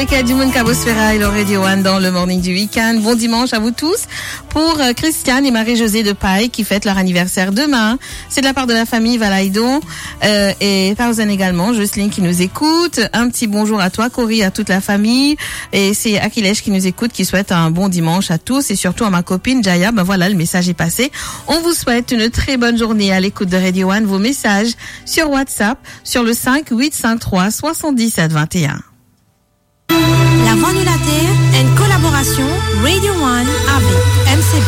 avec Dumont Cabosfera et le Radio One dans le morning du week-end. Bon dimanche à vous tous. Pour Christiane et Marie-Josée de Paille qui fêtent leur anniversaire demain. C'est de la part de la famille Valaïdon et Tarzan également. Jocelyne qui nous écoute. Un petit bonjour à toi, Cory, à toute la famille. Et c'est Akilesh qui nous écoute, qui souhaite un bon dimanche à tous et surtout à ma copine Jaya. Ben voilà, le message est passé. On vous souhaite une très bonne journée à l'écoute de Radio One. Vos messages sur WhatsApp sur le 5853 77 21. La Voix de la Terre, une collaboration Radio One avec MCB.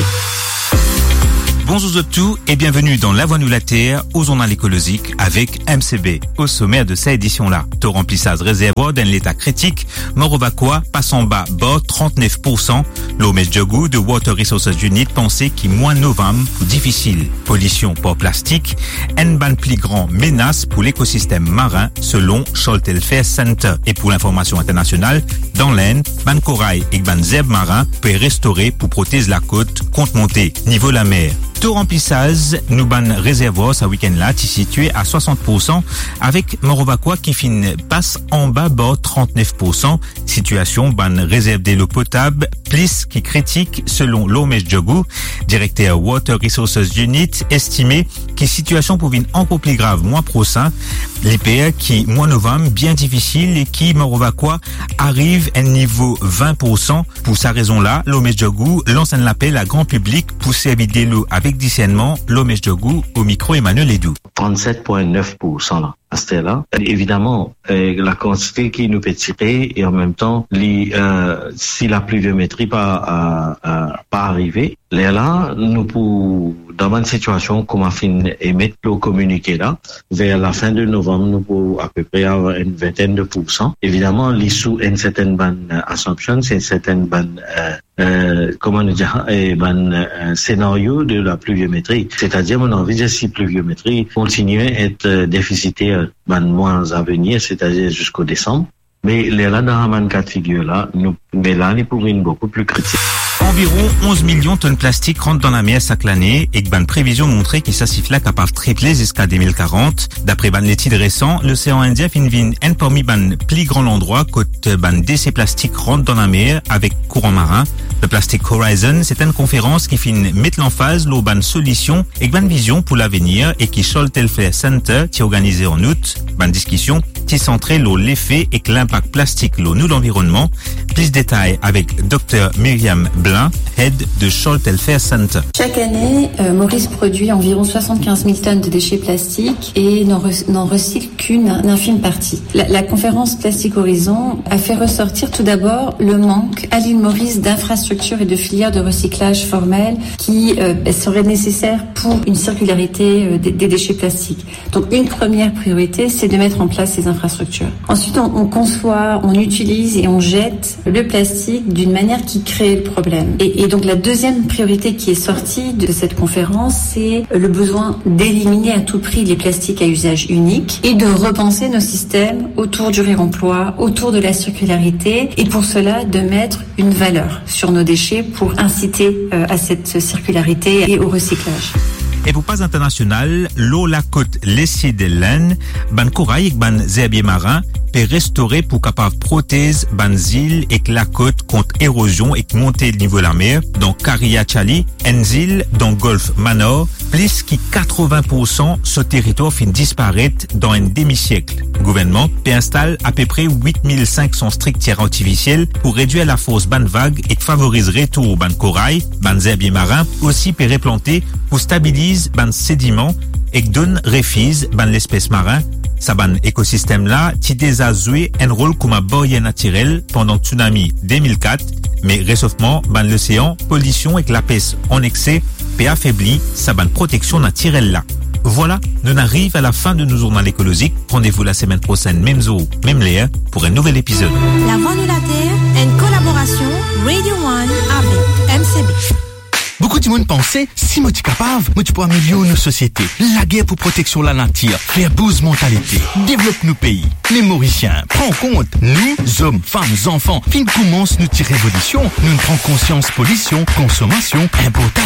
Bonjour à tous et bienvenue dans La Voix de la Terre au journal écologique avec MCB. Au sommaire de cette édition-là, taux remplissage réservoir dans l'état critique, Morovacois passe en bas, bord 39%. L'OMS Djogou de Water Resources Unit pensait qu'il mois novembre difficile. Pollution par plastique, une ban plus grand menace pour l'écosystème marin selon Scholtelfer Center. Et pour l'information internationale, dans l'Inde, ban corail et ban zèbre marin peut restaurer pour protéger la côte contre montée niveau la mer. Taux remplissage, nous ban réservoir ce week-end-là, qui situé à 60%, avec Morovacois qui passe en bas bord 39%. Situation ban réserve de l'eau potable, plus qui critique selon l'OMS Djogou, directeur Water Resources Unit, estimé que situation pouvait encore plus grave mois prochain. L'IPR qui, mois novembre, bien difficile et qui, Morovacois, arrive à un niveau 20%. Pour sa raison-là, l'OMS Djogou lance un appel à grand public pour servir de l'eau avec discernement, l'OMS Djogou au micro Emmanuel Edou. 37,9% là. À ce là, évidemment, la quantité qui nous peut tirer et en même temps, si la pluviométrie pas arriver, là, nous pour dans une situation comme à fin émettre l'eau communiqué là, vers la fin de novembre, nous pour à peu près avoir une vingtaine de pourcents. Évidemment, sous une certaine bonne assumption, c'est une certaine bonne comment nous dire, scénario de la pluviométrie. C'est-à-dire, mon envie de si pluviométrie continue à être déficitaire moins à venir, c'est-à-dire jusqu'au décembre. Mais là, dans un cas de figure là, mais là, on est pour une beaucoup plus critique. Environ 11 millions de tonnes de plastique rentrent dans la mer chaque année et que ban prévision montrait qu'il s'assifla capable de tripler jusqu'à 2040. D'après ban l'étude récent, l'océan Indien finit un parmi ban plus grand endroit côté ban décès plastique rentrent dans la mer avec courant marin. Le Plastic Horizon, c'est une conférence qui finit mettre l'emphase l'au ban solution et ban vision pour l'avenir et qui Scholtelfer Center qui est organisé en août. Ban discussion qui centré l'effet et que l'impact plastique nous l'environnement. Plus de détails avec Dr Myriam Blin, head de Scholtelfer Center. Chaque année, Maurice produit environ 75 000 tonnes de déchets plastiques et n'en recycle qu'une infime partie. La conférence Plastic Horizon a fait ressortir tout d'abord le manque à l'île Maurice d'infrastructures et de filières de recyclage formelles qui seraient nécessaires pour une circularité des déchets plastiques. Donc une première priorité, c'est de mettre en place ces infrastructures. Ensuite, on conçoit, on utilise et on jette le plastique d'une manière qui crée le problème. Et donc la deuxième priorité qui est sortie de cette conférence, c'est le besoin d'éliminer à tout prix les plastiques à usage unique et de repenser nos systèmes autour du réemploi, autour de la circularité et pour cela de mettre une valeur sur nos déchets pour inciter à cette circularité et au recyclage. Et pour pas international, l'eau la côte laissée de laine, ban corail et ban zerbier marin peut restaurer pour capable protéger ban île et que la côte contre érosion et que monter le niveau de la mer. Dans Kariachali, une île dans Golfe Manor, plus que 80% ce territoire finit disparaître dans un demi-siècle. Le gouvernement peut installer à peu près 8500 structures artificielles pour réduire la force ban vague et favoriser le retour ban corail, ban zerbier marin, aussi peut replanter pour stabiliser ban sédiments et donne refuge ban l'espèce marin. Ça ban écosystème là, qui déjà joué un rôle comme un barrière naturelle pendant le tsunami 2004, mais réchauffement ban l'océan, pollution et que la peste en excès peut affaiblir sa ban protection naturelle là. Voilà, nous arrivons à la fin de nos journaux écologiques. Rendez-vous la semaine prochaine, même jour, même l'air, pour un nouvel épisode. La Voix de la Terre, une collaboration Radio One avec MCB. Beaucoup de monde pensait, si moi tu capable, moi tu peux améliorer nos sociétés. La guerre pour protection de la nature, faire bouge mentalité, développe nos pays. Les Mauriciens, prends compte, nous, hommes, femmes, enfants, fin commence nous tirer révolution, nous prenons conscience pollution, consommation, importation.